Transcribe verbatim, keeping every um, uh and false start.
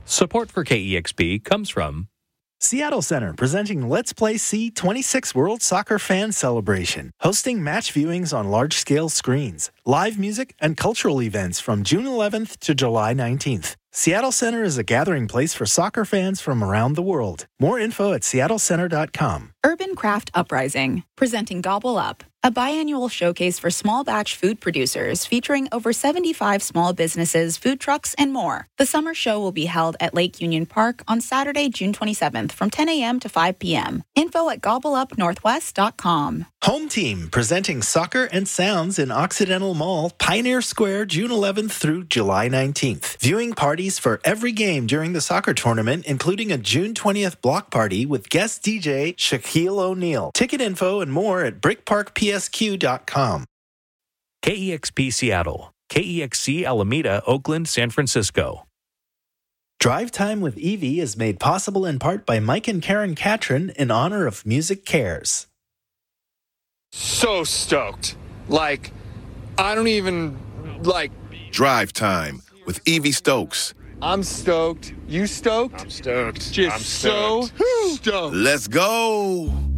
Support for K E X P comes from Seattle Center, presenting Let's Play C twenty-six World Soccer Fan Celebration, hosting match viewings on large-scale screens, live music, and cultural events from June eleventh to July nineteenth. Seattle Center is a gathering place for soccer fans from around the world. More info at seattle center dot com. Urban Craft Uprising, presenting Gobble Up, a biannual showcase for small batch food producers featuring over seventy-five small businesses, food trucks, and more. The summer show will be held at Lake Union Park on Saturday, June twenty-seventh from ten a.m. to five p.m. Info at gobble up northwest dot com. Home Team, presenting Soccer and Sounds in Occidental Mall, Pioneer Square, June eleventh through July nineteenth. Viewing parties for every game during the soccer tournament, including a June twentieth block party with guest D J Shaquille O'Neal. Ticket info and more at brick park p s q dot com. K E X P Seattle, K E X C Alameda, Oakland, San Francisco. Drive Time with Evie is made possible in part by Mike and Karen Catron in honor of Music Cares. So stoked. Like, I don't even, like... Drive Time with Evie Stokes. I'm stoked. You stoked? I'm stoked. Just I'm stoked. so stoked. Let's go.